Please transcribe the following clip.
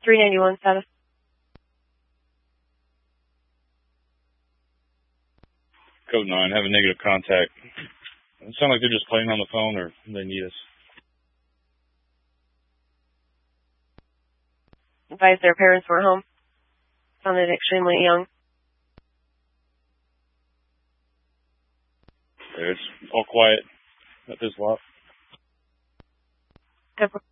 391 status. Code 9, have a negative contact. It sounds like they're just playing on the phone or they need us. Advise their parents were home. Sounded extremely young. It's all quiet at this lot. Good.